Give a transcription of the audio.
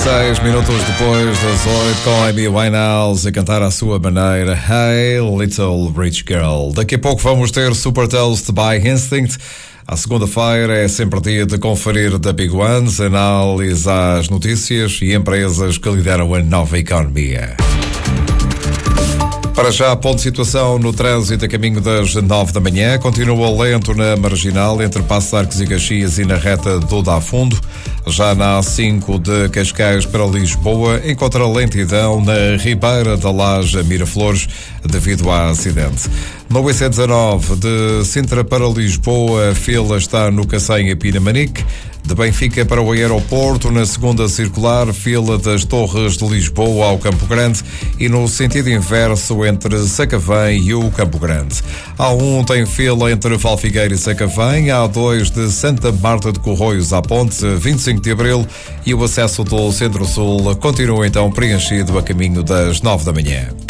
6 minutos depois das 8, com Amy Winehouse a cantar à sua maneira Hey Little Rich Girl. Daqui a pouco vamos ter Super Toast by Instinct. À segunda-feira é sempre dia de conferir da Big Ones, análise às notícias e empresas que lideram a nova economia. Para já, ponto de situação no trânsito a caminho das 9 da manhã. Continua lento na Marginal, entre Passos Arcos e Caxias e na reta do Dafundo. Já na A5 de Cascais para Lisboa, encontra lentidão na Ribeira da Laje Miraflores, devido a acidente. No IC19 de Sintra para Lisboa, a fila está no Cacém e Pinamanique. De Benfica para o aeroporto, na segunda circular, fila das Torres de Lisboa ao Campo Grande e no sentido inverso entre Sacavém e o Campo Grande. A1 tem fila entre Valfigueira e Sacavém, A2 de Santa Marta de Corroios à Ponte, 25 de Abril, e o acesso do Centro-Sul continua então preenchido a caminho das 9 da manhã.